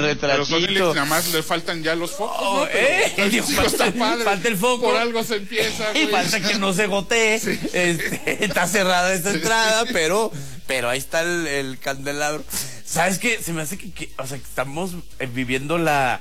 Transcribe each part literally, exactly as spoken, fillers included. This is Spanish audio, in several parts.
retratito. Pero son Helix, nada más le faltan ya los focos, oh, ¿no? Pero eh, el Dios, chico falta, está padre. falta el foco. Por algo se empieza, güey. Y falta que no se gotee. Sí. Este, está cerrada esta entrada, pero, pero ahí está el, el candelabro. ¿Sabes qué? Se me hace que, que, o sea, que estamos viviendo la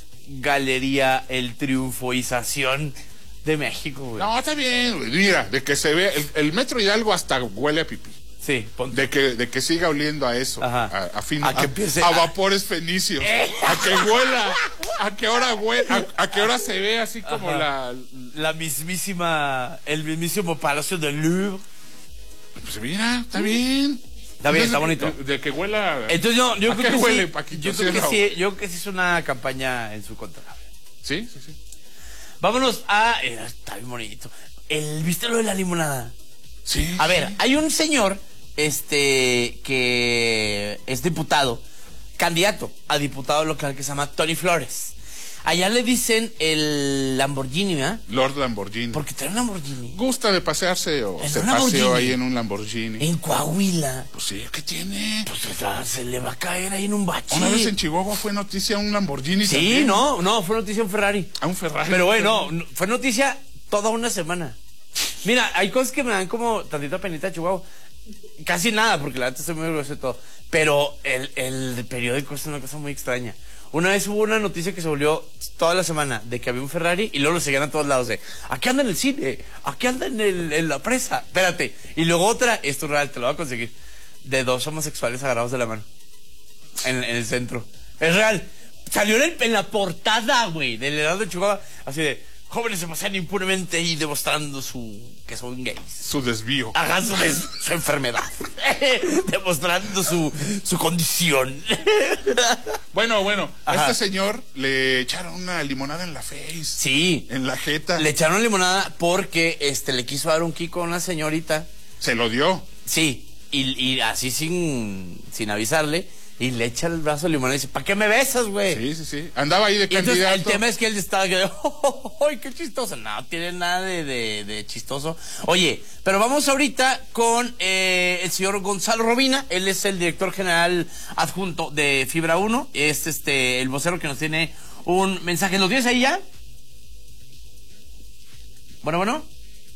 galería, el triunfoización de México, güey. No, está bien, güey. Mira, de que se ve, el, el Metro Hidalgo hasta huele a pipí. Sí, de que de que siga oliendo a eso, a, a, fin, a, que empiece, a, a vapores fenicios, eh. a que huela, a que ahora huela, a, a que ahora se ve así como Ajá. la la mismísima, el mismísimo Palacio del Louvre. Pues mira, está bien. Está bien, está bonito. De, de que huela. Entonces yo, yo ¿a creo qué que huele, sí, Paquito? Yo creo que sí, yo creo que sí es una campaña en su contra. Sí, sí, sí. Vámonos a, eh, está bien bonito. El, ¿viste lo de la limonada? Sí. A ver, sí. hay un señor este que es diputado, candidato a diputado local que se llama Tony Flores. Allá le dicen el Lamborghini, ¿verdad? Lord Lamborghini. Porque trae un Lamborghini. Gusta de pasearse o se paseó ahí en un Lamborghini. En Coahuila. Pues sí, ¿qué tiene? Pues o sea, se le va a caer ahí en un bache. Una vez en Chihuahua fue noticia un Lamborghini. Sí, también. no, no, fue noticia un Ferrari. A un Ferrari. Pero bueno, no, fue noticia toda una semana. Mira, hay cosas que me dan como tantita penita de Chihuahua. Casi nada, porque la verdad estoy muy orgulloso de todo. Pero el, el periódico es una cosa muy extraña. Una vez hubo una noticia que se volvió toda la semana de que había un Ferrari y luego lo seguían a todos lados de aquí anda en el cine, aquí anda en, el, en la presa, espérate. Y luego otra, esto es real, te lo voy a conseguir, de dos homosexuales agarrados de la mano en, en el centro. Es real. Salió en, el, en la portada, güey, del Heraldo de Chihuahua, así de jóvenes se pasean impunemente y demostrando su que son gays. Su desvío. Hagan su, des, su enfermedad. Demostrando su, su condición. Bueno, bueno, Ajá. a este señor le echaron una limonada en la face. Sí. En la jeta. Le echaron limonada porque este le quiso dar un kiko a una señorita. Se lo dio. Sí. Y, y así sin, sin avisarle. Y le echa el brazo de limonada y dice, ¿para qué me besas, güey? Sí, sí, sí. Andaba ahí de y candidato. Entonces el tema es que él estaba que, oh, ¡ay, qué chistoso! No, tiene nada de, de, de chistoso. Oye, pero vamos ahorita con eh, el señor Gonzalo Robina. Él es el director general adjunto de Fibra uno. Es este el vocero que nos tiene un mensaje. ¿Lo tienes ahí ya? Bueno, bueno.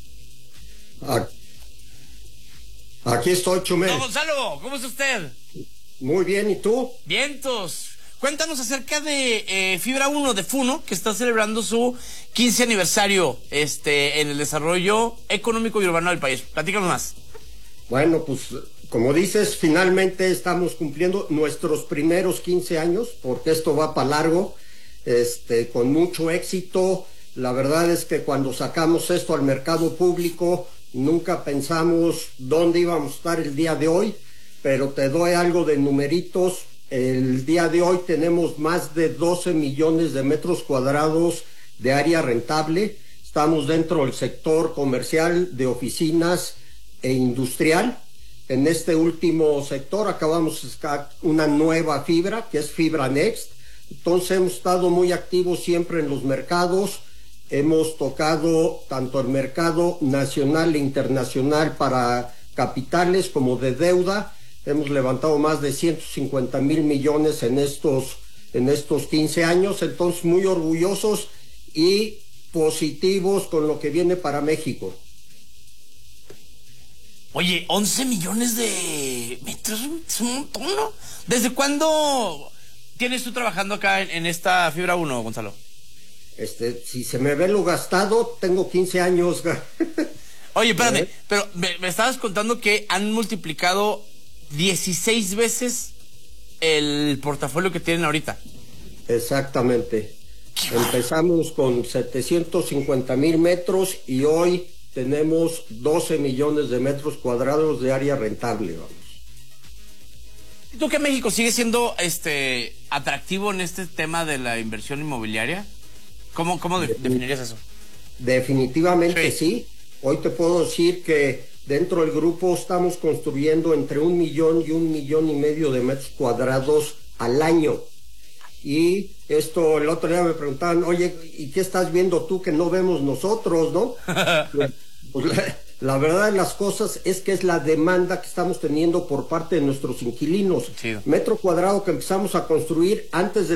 Aquí estoy, Chumel. No, Gonzalo, ¿cómo está usted? Muy bien, ¿y tú? Vientos. Cuéntanos acerca de eh, Fibra uno de Funo, que está celebrando su quince aniversario este, en el desarrollo económico y urbano del país. Platícanos más. Bueno, pues como dices, finalmente estamos cumpliendo nuestros primeros quince años, porque esto va para largo, este, con mucho éxito. La verdad es que cuando sacamos esto al mercado público, nunca pensamos dónde íbamos a estar el día de hoy. Pero te doy algo de numeritos. El día de hoy tenemos más de doce millones de metros cuadrados de área rentable. Estamos dentro del sector comercial, de oficinas e industrial. En este último sector acabamos de sacar una nueva fibra, que es Fibra Next. Entonces hemos estado muy activos siempre en los mercados. Hemos tocado tanto el mercado nacional e internacional para capitales como de deuda. Hemos levantado más de ciento cincuenta mil millones en estos, en estos quince años, entonces muy orgullosos y positivos con lo que viene para México. Oye, once millones de metros, es un montón, ¿no? ¿Desde cuándo tienes tú trabajando acá en, en esta Fibra uno, Gonzalo? Este, si se me ve lo gastado, tengo quince años. Oye, espérame, ¿Eh? pero me, me estabas contando que han multiplicado dieciséis veces el portafolio que tienen ahorita. Exactamente. Empezamos con setecientos cincuenta mil metros y hoy tenemos doce millones de metros cuadrados de área rentable, vamos. ¿Tú que México sigue siendo este atractivo en este tema de la inversión inmobiliaria? ¿Cómo, cómo de, definirías eso? Definitivamente sí. sí. Hoy te puedo decir que dentro del grupo estamos construyendo entre un millón y un millón y medio de metros cuadrados al año. Y esto, el otro día me preguntaban, oye, ¿y qué estás viendo tú que no vemos nosotros, no? pues, pues la, la verdad de las cosas es que es la demanda que estamos teniendo por parte de nuestros inquilinos. Sí. Metro cuadrado que empezamos a construir antes de